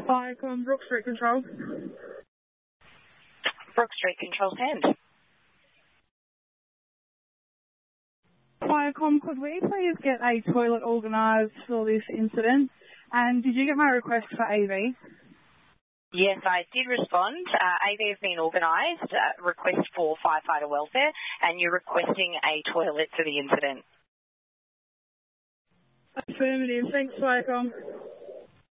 Firecom, Brook Street Control. Brook Street Control, send. Firecom, could we please get a toilet organised for this incident? And did you get my request for AV? Yes, I did respond. AV has been organised, request for firefighter welfare, and you're requesting a toilet for the incident. Affirmative. Thanks, Firecom.